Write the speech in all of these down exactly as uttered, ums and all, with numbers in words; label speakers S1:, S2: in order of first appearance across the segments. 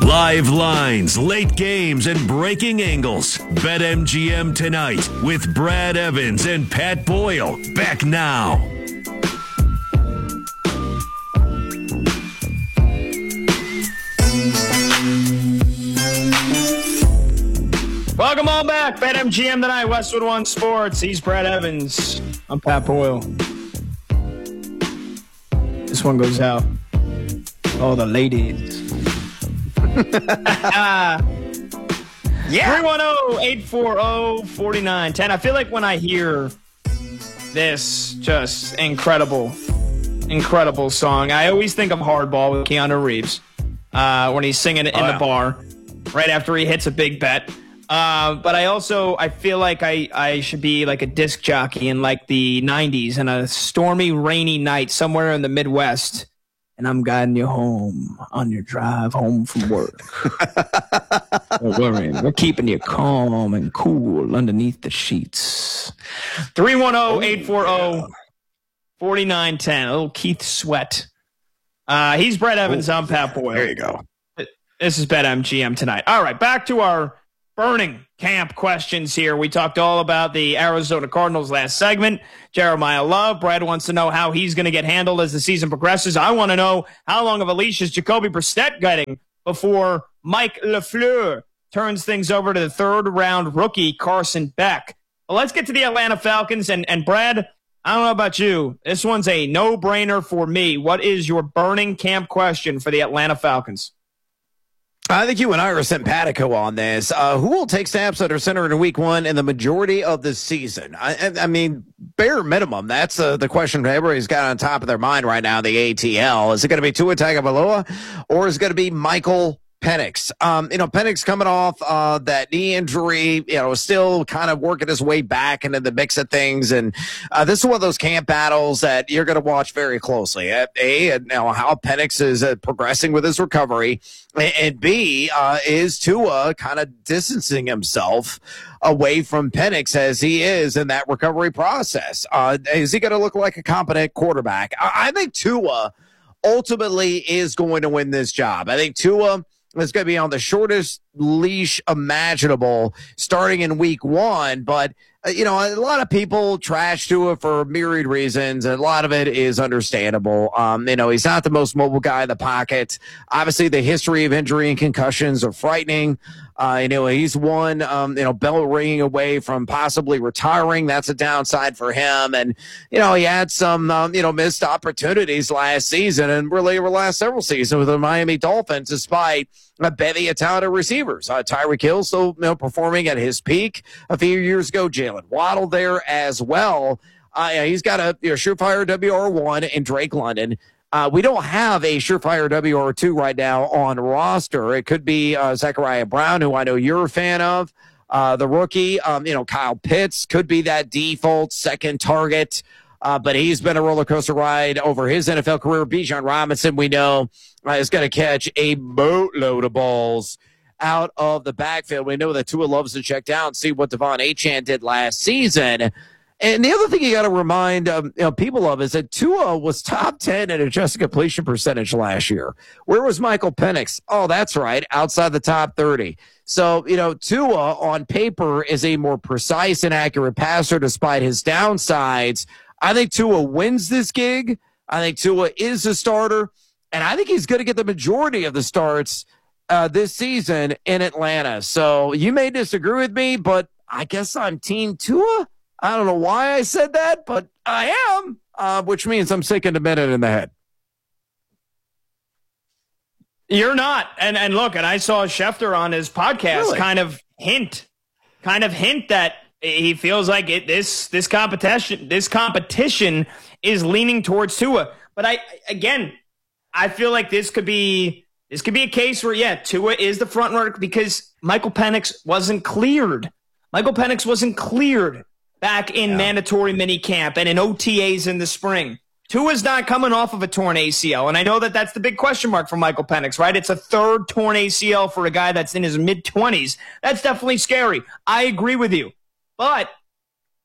S1: Live lines, late games, and breaking angles. BetMGM tonight with Brad Evans and Pat Boyle. Back now.
S2: Welcome all back. BetMGM tonight, Westwood One Sports. He's Brad Evans. I'm Pat Boyle. This one goes out. All the ladies. Yeah. three one zero, eight four zero, four nine one zero. I feel like when I hear this just incredible, incredible song, I always think of Hardball with Keanu Reeves uh, when he's singing it in oh, yeah. the bar right after he hits a big bet. Uh, but I also, I feel like I, I should be like a disc jockey in like the nineties in a stormy, rainy night somewhere in the Midwest. And I'm guiding you home on your drive home from work. Don't worry, we're keeping you calm and cool underneath the sheets. three one zero, eight four zero, four nine one zero. A little Keith Sweat. Uh, he's Brett Evans. I'm Pat Boyle.
S3: There you go.
S2: This is BetMGM tonight. All right, back to our burning camp questions here. We talked all about the Arizona Cardinals last segment. Jeremiah Love. Brad wants to know how he's going to get handled as the season progresses. I want to know how long of a leash is Jacoby Brissett getting before Mike LaFleur turns things over to the third-round rookie Carson Beck. Well, let's get to the Atlanta Falcons. And, and Brad, I don't know about you. This one's a no-brainer for me. What is your burning camp question for the Atlanta Falcons?
S3: I think you and I are simpatico on this. Uh, who will take snaps under center in week one in the majority of the season? I, I mean, bare minimum, that's uh, the question everybody's got on top of their mind right now, the A T L. Is it going to be Tua Tagovailoa or is it going to be Michael Penix? Um, you know, Penix coming off uh, that knee injury, you know, still kind of working his way back into the mix of things. And uh, this is one of those camp battles that you're going to watch very closely. A, you know, how Penix is uh, progressing with his recovery. And B, uh, is Tua kind of distancing himself away from Penix as he is in that recovery process? Uh, is he going to look like a competent quarterback? I, I think Tua ultimately is going to win this job. I think Tua is going to be on the shortest leash imaginable starting in week one. But, uh, you know, a lot of people trash Tua for myriad reasons. And a lot of it is understandable. Um, you know, he's not the most mobile guy in the pocket. Obviously, the history of injury and concussions are frightening. Uh, you know, he's one, um, you know, bell ringing away from possibly retiring. That's a downside for him. And, you know, he had some, um, you know, missed opportunities last season and really over the last several seasons with the Miami Dolphins, despite a bevy of talented receivers. Uh, Tyreek Hill still, you know, performing at his peak a few years ago. Jalen Waddle there as well. Uh, yeah, he's got a you know, surefire W R one in Drake London. Uh, we don't have a surefire W R two right now on roster. It could be uh, Zachariah Brown, who I know you're a fan of. Uh, the rookie, um, you know, Kyle Pitts could be that default second target. Uh, but he's been a roller coaster ride over his N F L career. Bijan Robinson, we know, uh, is going to catch a boatload of balls out of the backfield. We know that Tua loves to check down, see what Devon Achane did last season. And the other thing you got to remind um, you know, people of is that Tua was top ten in adjusted completion percentage last year. Where was Michael Penix? Oh, that's right, outside the top thirty. So, you know, Tua on paper is a more precise and accurate passer despite his downsides. I think Tua wins this gig. I think Tua is a starter. And I think he's going to get the majority of the starts uh, this season in Atlanta. So you may disagree with me, but I guess I'm Team Tua. I don't know why I said that, but I am, uh, which means I'm sick and demented in the head.
S2: You're not. And and look, and I saw Schefter on his podcast really? kind of hint, kind of hint that he feels like it, this this competition this competition is leaning towards Tua. But I again, I feel like this could be this could be a case where yeah, Tua is the front runner because Michael Penix wasn't cleared. Michael Penix wasn't cleared back in yeah. mandatory minicamp and in O T As in the spring. Tua's not coming off of a torn A C L, and I know that that's the big question mark for Michael Penix, right? It's a third torn A C L for a guy that's in his mid-twenties. That's definitely scary. I agree with you. But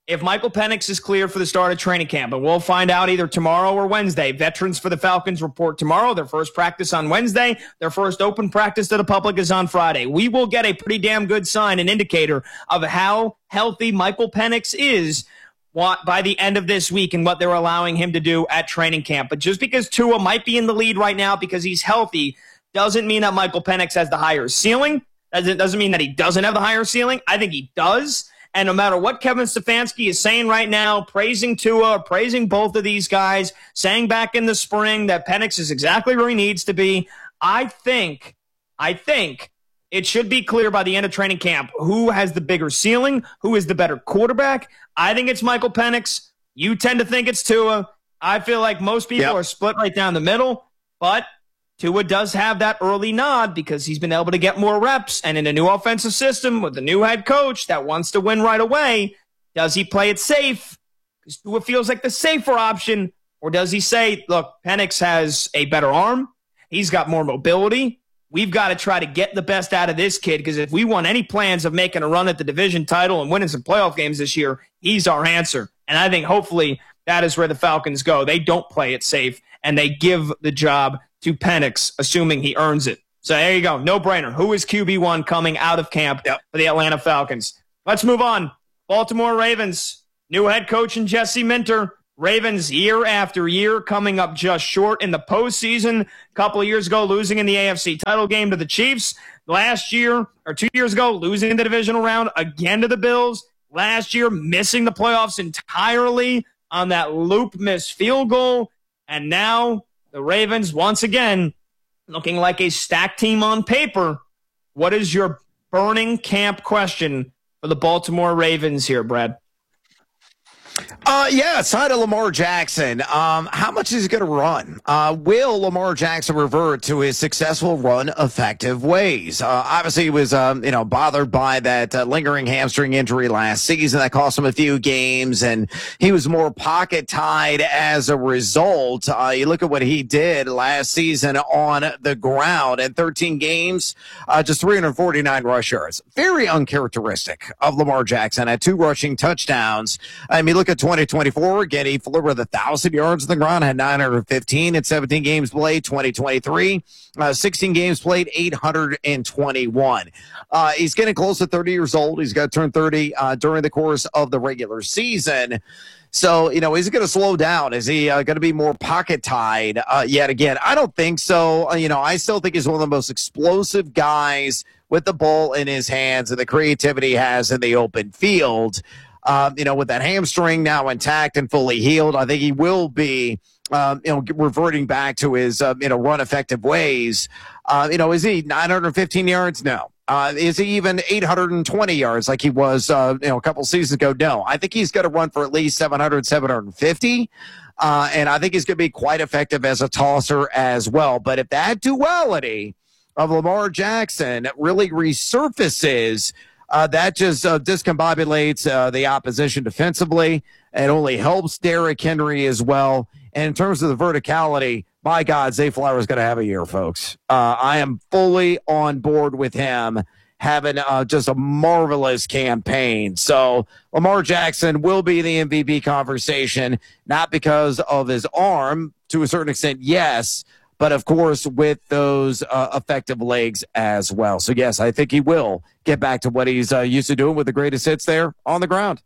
S2: if Michael Penix is cleared for the start of training camp, and we'll find out either tomorrow or Wednesday. Veterans for the Falcons report tomorrow. Their first practice on Wednesday. Their first open practice to the public is on Friday. We will get a pretty damn good sign, an indicator of how healthy Michael Penix is by the end of this week and what they're allowing him to do at training camp. But just because Tua might be in the lead right now because he's healthy doesn't mean that Michael Penix has the higher ceiling. It doesn't mean that he doesn't have the higher ceiling. I think he does. And no matter what Kevin Stefanski is saying right now, praising Tua, praising both of these guys, saying back in the spring that Penix is exactly where he needs to be, I think, I think it should be clear by the end of training camp who has the bigger ceiling, who is the better quarterback. I think it's Michael Penix. You tend to think it's Tua. I feel like most people
S3: yep.
S2: are split right down the middle, but Tua does have that early nod because he's been able to get more reps, and in a new offensive system with a new head coach that wants to win right away, does he play it safe? Because Tua feels like the safer option, or does he say, look, Penix has a better arm, he's got more mobility, we've got to try to get the best out of this kid, because if we want any plans of making a run at the division title and winning some playoff games this year, he's our answer. And I think hopefully that is where the Falcons go. They don't play it safe, and they give the job to Penix, assuming he earns it. So there you go. No-brainer. Who is Q B one coming out of camp yep. for the Atlanta Falcons? Let's move on. Baltimore Ravens. New head coach in Jesse Minter. Ravens year after year coming up just short in the postseason. A couple of years ago, losing in the A F C title game to the Chiefs. Last year, or two years ago, losing in the divisional round again to the Bills. Last year, missing the playoffs entirely on that loop missed field goal. And now the Ravens, once again, looking like a stacked team on paper. What is your burning camp question for the Baltimore Ravens here, Brad?
S3: Uh, yeah, side of Lamar Jackson. Um, how much is he going to run? Uh, will Lamar Jackson revert to his successful run effective ways? Uh, obviously he was, um, you know, bothered by that uh, lingering hamstring injury last season that cost him a few games, and he was more pocket tied as a result. Uh, you look at what he did last season on the ground in thirteen games, uh, just three hundred forty-nine rush yards. Very uncharacteristic of Lamar Jackson at two rushing touchdowns. I mean, look at twenty twenty-four, again, he flew with one thousand yards on the ground, had nine hundred fifteen in seventeen games played. Twenty twenty-three, uh, sixteen games played, eight hundred twenty-one. Uh, he's getting close to thirty years old. He's got to turn thirty uh, during the course of the regular season. So, you know, is he going to slow down? Is he uh, going to be more pocket tied uh, yet again? I don't think so. Uh, you know, I still think he's one of the most explosive guys with the ball in his hands and the creativity he has in the open field. Um, you know, with that hamstring now intact and fully healed, I think he will be, um, you know, reverting back to his, uh, you know, run effective ways. Uh, you know, is he nine hundred fifteen yards? No. Uh, is he even eight hundred twenty yards like he was, uh, you know, a couple seasons ago? No. I think he's going to run for at least seven hundred, seven hundred fifty. Uh, and I think he's going to be quite effective as a tosser as well. But if that duality of Lamar Jackson really resurfaces, Uh, that just uh, discombobulates uh, the opposition defensively. It only helps Derrick Henry as well. And in terms of the verticality, my God, Zay Flowers is going to have a year, folks. Uh, I am fully on board with him having uh, just a marvelous campaign. So Lamar Jackson will be in the M V P conversation, not because of his arm, to a certain extent, yes, but, of course, with those uh, effective legs as well. So, yes, I think he will get back to what he's uh, used to doing with the greatest hits there on the ground.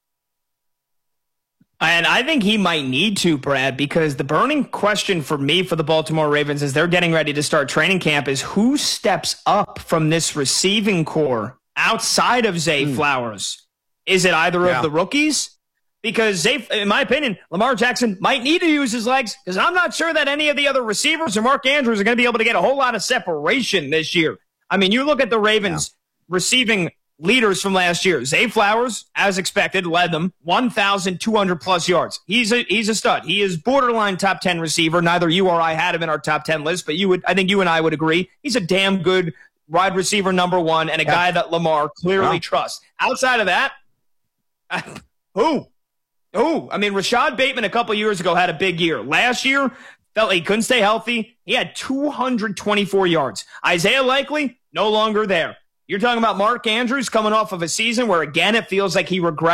S2: And I think he might need to, Brad, because the burning question for me for the Baltimore Ravens as they're getting ready to start training camp is who steps up from this receiving core outside of Zay mm. Flowers? Is it either yeah. of the rookies? Because, Zay, in my opinion, Lamar Jackson might need to use his legs because I'm not sure that any of the other receivers or Mark Andrews are going to be able to get a whole lot of separation this year. I mean, you look at the Ravens yeah. receiving leaders from last year. Zay Flowers, as expected, led them one thousand two hundred plus yards. He's a he's a stud. He is borderline top ten receiver. Neither you or I had him in our top ten list, but you would I think you and I would agree. He's a damn good wide receiver number one and a yeah. guy that Lamar clearly yeah. trusts. Outside of that, who? Oh, I mean, Rashad Bateman a couple years ago had a big year. Last year, felt like he couldn't stay healthy. He had two hundred twenty-four yards. Isaiah Likely, no longer there. You're talking about Mark Andrews coming off of a season where, again, it feels like he regressed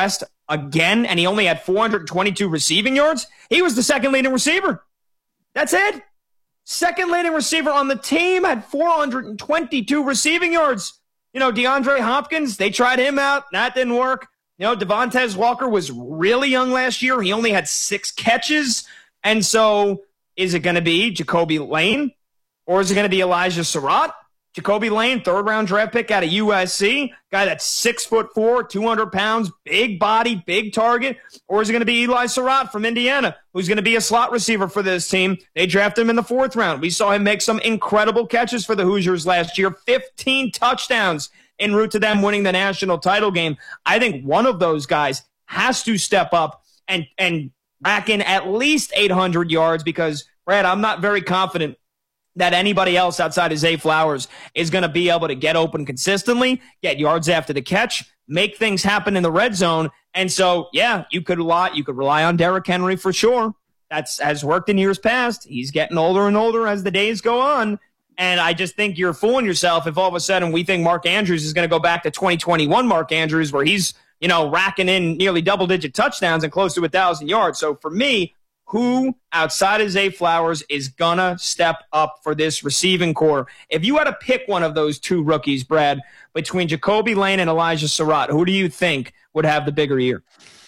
S2: again, and he only had four hundred twenty-two receiving yards, he was the second leading receiver. That's it. Second leading receiver on the team had four hundred twenty-two receiving yards. You know, DeAndre Hopkins, they tried him out. That didn't work. You know, Devontae Walker was really young last year. He only had six catches. And so is it going to be Jacoby Lane or is it going to be Elijah Surratt? Jacoby Lane, third-round draft pick out of U S C, guy that's six foot four, two hundred pounds, big body, big target. Or is it going to be Eli Surratt from Indiana, who's going to be a slot receiver for this team? They drafted him in the fourth round. We saw him make some incredible catches for the Hoosiers last year, fifteen touchdowns en route to them winning the national title game. I think one of those guys has to step up and, and rack in at least eight hundred yards because, Brad, I'm not very confident that anybody else outside of Zay Flowers is going to be able to get open consistently, get yards after the catch, make things happen in the red zone. And so, yeah, you could rely, you could rely on Derrick Henry for sure. That's has worked in years past. He's getting older and older as the days go on. And I just think you're fooling yourself if all of a sudden we think Mark Andrews is going to go back to twenty twenty-one Mark Andrews where he's, you know, racking in nearly double-digit touchdowns and close to one thousand yards. So for me, who outside of Zay Flowers is going to step up for this receiving core? If you had to pick one of those two rookies, Brad, between Jacoby Lane and Elijah Surratt, who do you think would have the bigger year?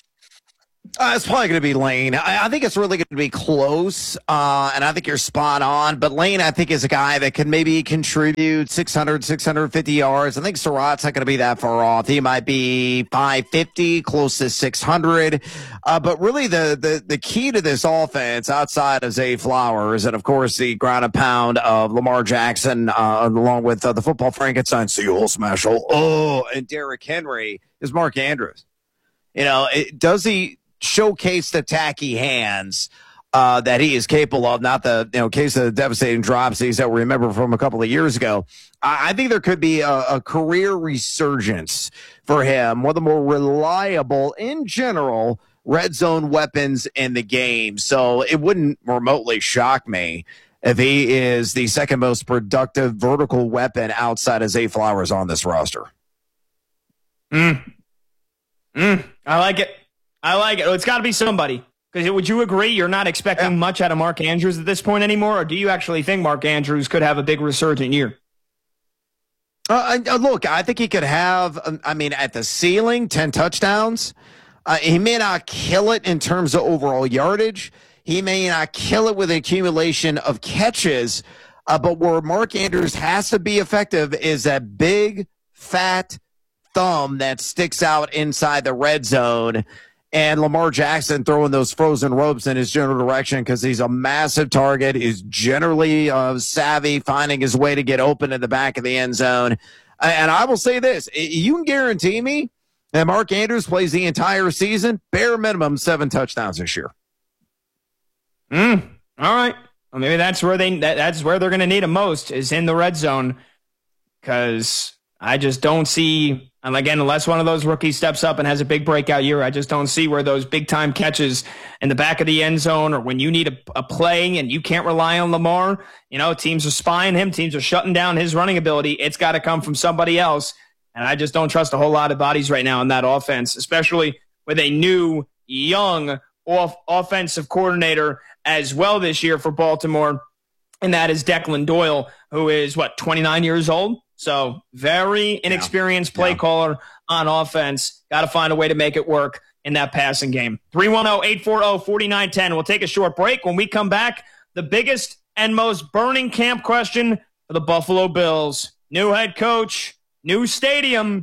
S3: Uh, it's probably going to be Lane. I, I think it's really going to be close, uh, and I think you're spot on. But Lane, I think, is a guy that can maybe contribute six hundred, six hundred fifty yards. I think Surratt's not going to be that far off. He might be five fifty, close to six hundred. Uh, but really, the, the, the key to this offense outside of Zay Flowers and, of course, the ground and pound of Lamar Jackson, uh, along with uh, the football Frankenstein, Seal Smash, oh, and Derrick Henry, is Mark Andrews. You know, it, does he showcase the tacky hands uh, that he is capable of, not the you know case of the devastating dropsies that we remember from a couple of years ago. I, I think there could be a, a career resurgence for him, one of the more reliable in general red zone weapons in the game. So it wouldn't remotely shock me if he is the second most productive vertical weapon outside of Zay Flowers on this roster.
S2: Mm. Mm. I like it. I like it. It's got to be somebody. Because would you agree you're not expecting yeah. much out of Mark Andrews at this point anymore, or do you actually think Mark Andrews could have a big resurgent year?
S3: Uh, look, I think he could have, I mean, at the ceiling, ten touchdowns. Uh, he may not kill it in terms of overall yardage. He may not kill it with accumulation of catches. Uh, but where Mark Andrews has to be effective is that big, fat thumb that sticks out inside the red zone. And Lamar Jackson throwing those frozen ropes in his general direction because he's a massive target. He's generally uh, savvy, finding his way to get open in the back of the end zone. And I will say this, you can guarantee me that Mark Andrews plays the entire season, bare minimum seven touchdowns this year.
S2: Mm, all right. Well, maybe that's where they that, that's where they're going to need him most is in the red zone because I just don't see. And again, unless one of those rookies steps up and has a big breakout year, I just don't see where those big-time catches in the back of the end zone or when you need a, a play and you can't rely on Lamar, you know, teams are spying him, teams are shutting down his running ability. It's got to come from somebody else. And I just don't trust a whole lot of bodies right now in that offense, especially with a new, young off- offensive coordinator as well this year for Baltimore, and that is Declan Doyle, who is, what, twenty-nine years old? So very inexperienced yeah. play yeah. caller on offense. Got to find a way to make it work in that passing game. three one zero, eight four zero, four nine one zero. We'll take a short break. When we come back, the biggest and most burning camp question for the Buffalo Bills. New head coach, new stadium.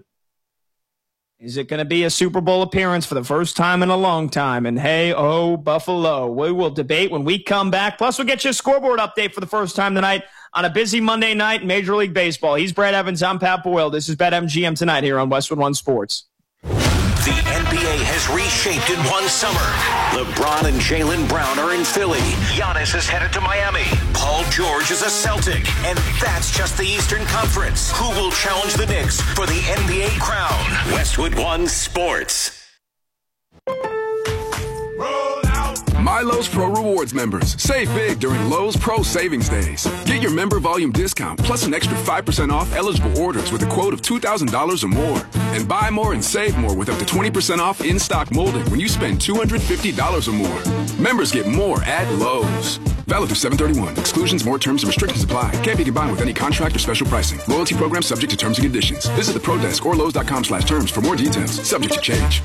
S2: Is it going to be a Super Bowl appearance for the first time in a long time? And hey, oh, Buffalo. We will debate when we come back. Plus, we'll get you a scoreboard update for the first time tonight on a busy Monday night in Major League Baseball. He's Brad Evans. I'm Pat Boyle. This is BetMGM Tonight here on Westwood One Sports.
S4: The N B A has reshaped in one summer. LeBron and Jaylen Brown are in Philly. Giannis is headed to Miami. Paul George is a Celtic. And that's just the Eastern Conference. Who will challenge the Knicks for the N B A crown? Westwood One Sports.
S5: my Lowe's Pro Rewards members. Save big during Lowe's Pro Savings Days. Get your member volume discount plus an extra five percent off eligible orders with a quote of two thousand dollars or more. And buy more and save more with up to twenty percent off in-stock molding when you spend two hundred fifty dollars or more. Members get more at Lowe's. Valid through seven thirty-one. Exclusions, more terms, and restrictions apply. Can't be combined with any contract or special pricing. Loyalty program subject to terms and conditions. Visit the Pro Desk or Lowe's.com slash terms for more details. Subject to change.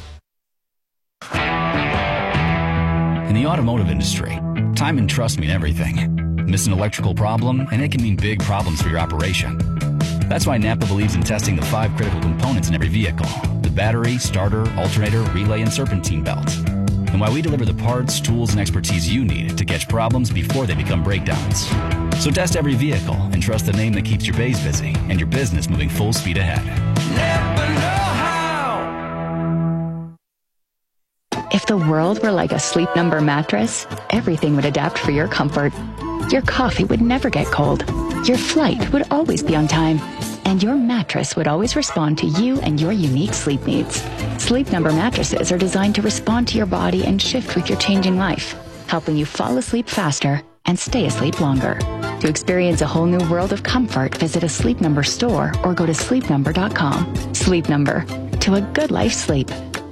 S6: In the automotive industry, time and trust mean everything. Miss an electrical problem, and it can mean big problems for your operation. That's why Napa believes in testing the five critical components in every vehicle: the battery, starter, alternator, relay, and serpentine belt. And why we deliver the parts, tools, and expertise you need to catch problems before they become breakdowns. So test every vehicle and trust the name that keeps your bays busy and your business moving full speed ahead. Napa know-how.
S7: If the world were like a Sleep Number mattress, everything would adapt for your comfort. Your coffee would never get cold. Your flight would always be on time. And your mattress would always respond to you and your unique sleep needs. Sleep Number mattresses are designed to respond to your body and shift with your changing life, helping you fall asleep faster and stay asleep longer. To experience a whole new world of comfort, visit a Sleep Number store or go to sleep number dot com. Sleep Number. To a good life sleep.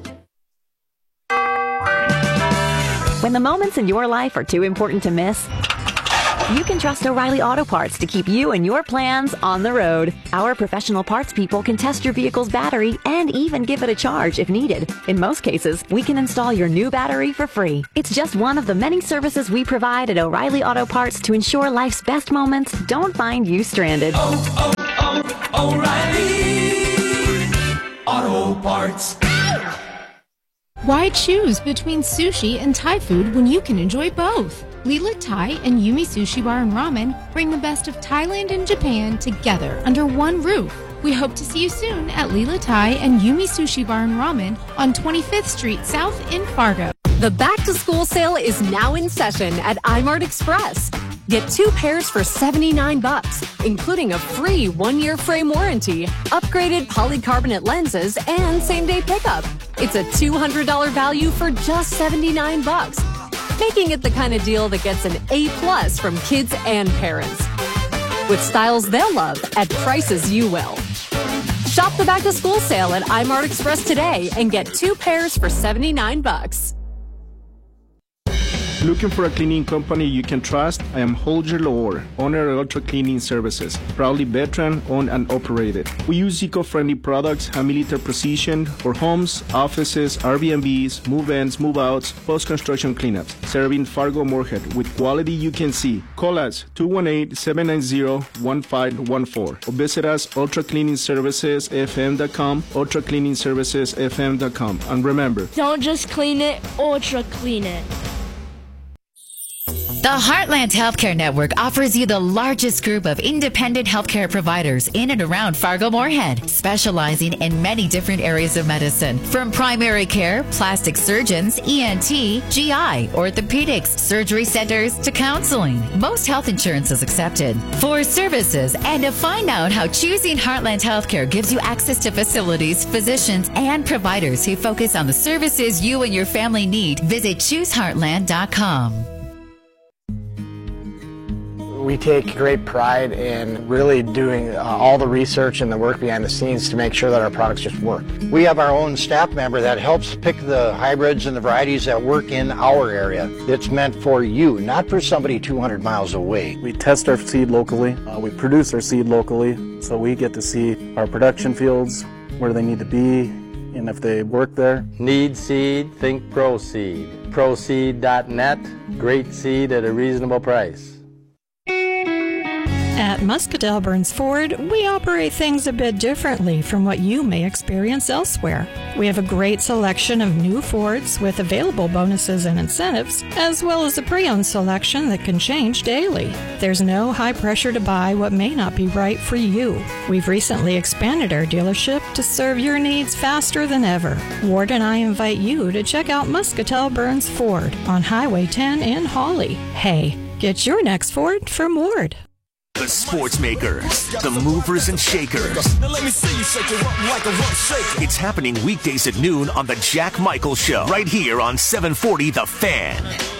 S8: When the moments in your life are too important to miss, you can trust O'Reilly Auto Parts to keep you and your plans on the road. Our professional parts people can test your vehicle's battery and even give it a charge if needed. In most cases, we can install your new battery for free. It's just one of the many services we provide at O'Reilly Auto Parts to ensure life's best moments don't find you stranded.
S9: Oh, oh, oh, O'Reilly Auto Parts.
S10: Why choose between sushi and Thai food when you can enjoy both? Lila Thai and Yumi Sushi Bar and Ramen bring the best of Thailand and Japan together under one roof. We hope to see you soon at Lila Thai and Yumi Sushi Bar and Ramen on twenty-fifth Street South in Fargo.
S11: The back-to-school sale is now in session at iMart Express. Get two pairs for seventy-nine bucks, including a free one-year frame warranty, upgraded polycarbonate lenses, and same-day pickup. It's a two hundred dollars value for just seventy-nine bucks, making it the kind of deal that gets an A plus from kids and parents. With styles they'll love at prices you will. Shop the back-to-school sale at iMart Express today and get two pairs for seventy-nine bucks.
S12: Looking for a cleaning company you can trust? I am Holger Lohr, owner of Ultra Cleaning Services, proudly veteran owned and operated. We use eco-friendly products, high millimeter precision for homes, offices, Airbnbs, move-ins, move-outs, post-construction cleanups, serving Fargo Moorhead with quality you can see. Call us two one eight, seven nine zero, one five one four or visit us ultra cleaning services f m dot com, ultra cleaning services f m dot com. And remember,
S13: don't just clean it, ultra clean it.
S14: The Heartland Healthcare Network offers you the largest group of independent healthcare providers in and around Fargo-Moorhead, specializing in many different areas of medicine, from primary care, plastic surgeons, E N T, G I, orthopedics, surgery centers, to counseling. Most health insurance is accepted. For services and to find out how choosing Heartland Healthcare gives you access to facilities, physicians, and providers who focus on the services you and your family need, visit choose heartland dot com.
S15: We take great pride in really doing uh, all the research and the work behind the scenes to make sure that our products just work.
S16: We have our own staff member that helps pick the hybrids and the varieties that work in our area. It's meant for you, not for somebody two hundred miles away.
S17: We test our seed locally. Uh, we produce our seed locally, so we get to see our production fields, where they need to be, and if they work there.
S18: Need seed? Think ProSeed. ProSeed dot net. Great seed at a reasonable price.
S19: At Muscatell Burns Ford, we operate things a bit differently from what you may experience elsewhere. We have a great selection of new Fords with available bonuses and incentives, as well as a pre-owned selection that can change daily. There's no high pressure to buy what may not be right for you. We've recently expanded our dealership to serve your needs faster than ever. Ward and I invite you to check out Muscatell Burns Ford on Highway ten in Hawley. Hey, get your next Ford from Ward.
S1: The sports makers, the movers and shakers.
S9: Now let me see you shake it up like a rough shaker.
S1: It's happening weekdays at noon on the Jack Michael Show, right here on seven forty The Fan.